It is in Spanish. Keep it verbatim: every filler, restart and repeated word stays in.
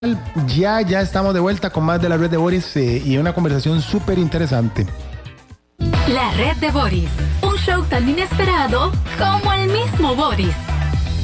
Ya, ya estamos de vuelta con más de la red de Boris eh, y una conversación súper interesante. La red de Boris, un show tan inesperado como el mismo Boris.